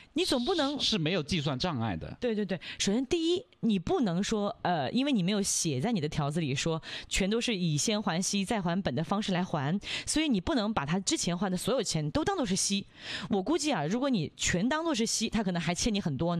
你总不能是没有计算障碍的。 对对对，首先第一，你不能说因为你没有写在你的条子里说全都是以先还息再还本的方式来还，所以你不能把他之前还的所有钱都当做是息。我估计啊，如果你全当做是息，他可能还欠你很多呢。